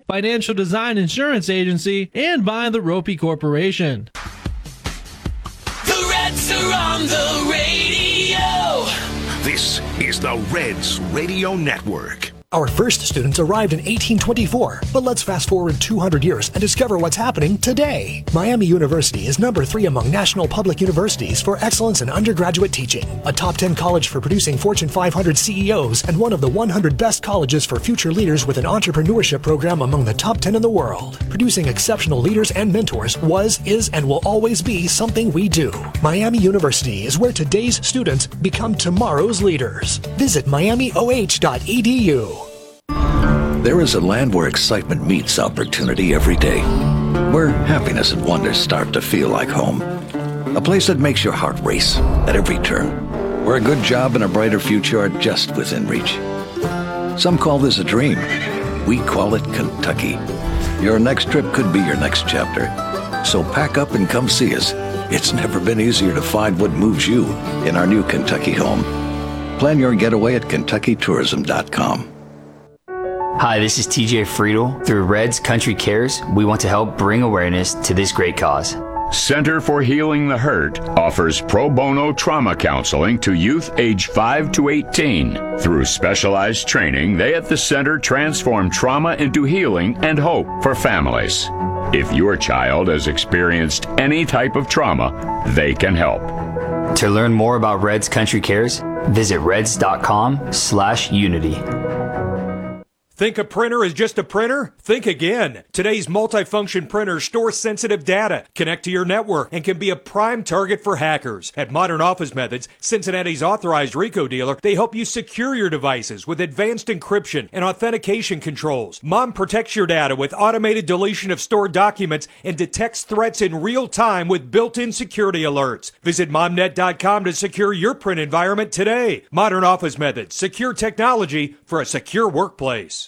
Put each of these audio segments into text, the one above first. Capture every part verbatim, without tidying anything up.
Financial Design Insurance Agency, and by the Ropey Corporation. The Reds are on the radio. This is the Reds Radio Network. Our first students arrived in eighteen twenty-four, but let's fast forward two hundred years and discover what's happening today. Miami University is number three among national public universities for excellence in undergraduate teaching, a top ten college for producing Fortune five hundred C E Os, and one of the one hundred best colleges for future leaders with an entrepreneurship program among the top ten in the world. Producing exceptional leaders and mentors was, is, and will always be something we do. Miami University is where today's students become tomorrow's leaders. Visit miami o h dot e d u. There is a land where excitement meets opportunity every day, where happiness and wonder start to feel like home. A place that makes your heart race at every turn, where a good job and a brighter future are just within reach. Some call this a dream. We call it Kentucky. Your next trip could be your next chapter. So pack up and come see us. It's never been easier to find what moves you in our new Kentucky home. Plan your getaway at kentucky tourism dot com. Hi, this is T J Friedel. Through Reds Country Cares, we want to help bring awareness to this great cause. Center for Healing the Hurt offers pro bono trauma counseling to youth age five to eighteen. Through specialized training, they at the center transform trauma into healing and hope for families. If your child has experienced any type of trauma, they can help. To learn more about Reds Country Cares, visit reds.com slash unity. Think a printer is just a printer? Think again. Today's multifunction printers store sensitive data, connect to your network, and can be a prime target for hackers. At Modern Office Methods, Cincinnati's authorized RICO dealer, they help you secure your devices with advanced encryption and authentication controls. Mom protects your data with automated deletion of stored documents and detects threats in real time with built-in security alerts. Visit mom net dot com to secure your print environment today. Modern Office Methods, secure technology for a secure workplace.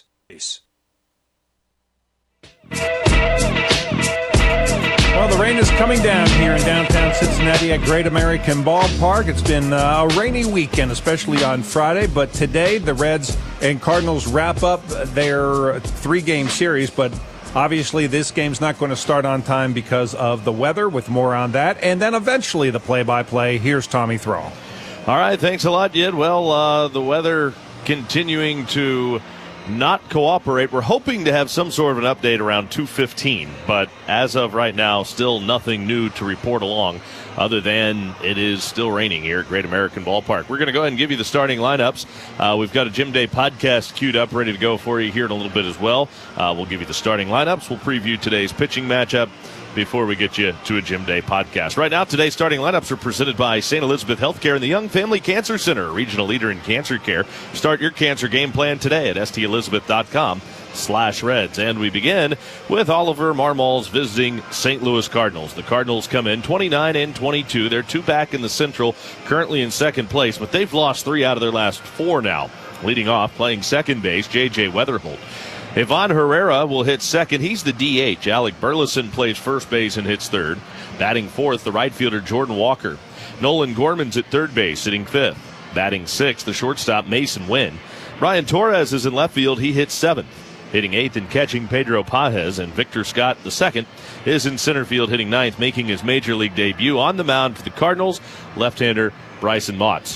Well, the rain is coming down here in downtown Cincinnati at Great American Ballpark. It's been uh, a rainy weekend, especially on Friday, but today the Reds and Cardinals wrap up their three-game series, but obviously this game's not going to start on time because of the weather, with more on that, and then eventually the play-by-play. Here's Tommy Thrall. All right, thanks a lot, Jed. Well, uh, the weather continuing to not cooperate. We're hoping to have some sort of an update around two fifteen, but as of right now, still nothing new to report along other than it is still raining here at Great American Ballpark. We're going to go ahead and give you the starting lineups. Uh, we've got a Gym Day podcast queued up, ready to go for you here in a little bit as well. Uh, we'll give you the starting lineups. We'll preview today's pitching matchup before we get you to a Gym Day podcast. Right now, today's starting lineups are presented by Saint Elizabeth Healthcare and the Young Family Cancer Center, a regional leader in cancer care. Start your cancer game plan today at s t elizabeth dot com slash reds. And we begin with Oliver Marmols visiting Saint Louis Cardinals. The Cardinals come in twenty-nine and twenty-two. They're two back in the Central, currently in second place, but they've lost three out of their last four now. Leading off, playing second base, J J Weatherholt. Ivan Herrera will hit second. He's the D H. Alec Burleson plays first base and hits third. Batting fourth, the right fielder Jordan Walker. Nolan Gorman's at third base, hitting fifth. Batting sixth, the shortstop Mason Wynn. Ryan Torres is in left field. He hits seventh. Hitting eighth and catching Pedro Pajes. And Victor Scott, the second, is in center field, hitting ninth, making his major league debut. On the mound for the Cardinals, left-hander Bryson Motts.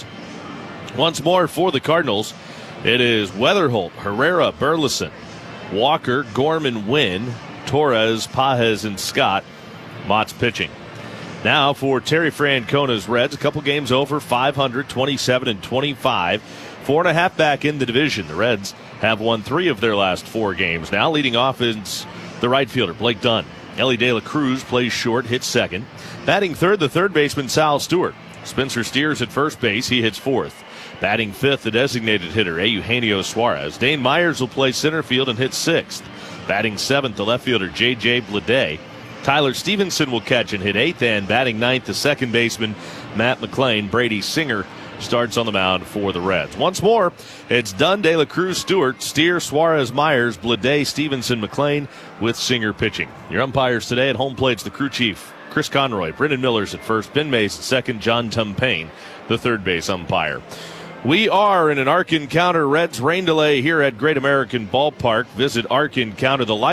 Once more for the Cardinals, it is Weatherholt, Herrera, Burleson, Walker, Gorman, Wynn, Torres, Pajes, and Scott. Mott's pitching. Now for Terry Francona's Reds, a couple games over five hundred, twenty-seven and twenty-five. Four and a half back in the division. The Reds have won three of their last four games. Now leading off is the right fielder, Blake Dunn. Ellie De La Cruz plays short, hits second. Batting third, the third baseman, Sal Stewart. Spencer Steers at first base, he hits fourth. Batting fifth, the designated hitter, Eugenio Suarez. Dane Myers will play center field and hit sixth. Batting seventh, the left fielder, J J Bleday. Tyler Stevenson will catch and hit eighth, and batting ninth, the second baseman, Matt McLean. Brady Singer starts on the mound for the Reds. Once more, it's Dunn, De La Cruz, Stewart, Steer, Suarez, Myers, Bleday, Stevenson, McLean, with Singer pitching. Your umpires today at home plate's the crew chief, Chris Conroy. Brendan Miller's at first, Ben Mace at second, John Tumpain, the third base umpire. We are in an Ark Encounter Reds rain delay here at Great American Ballpark. Visit Ark Encounter. The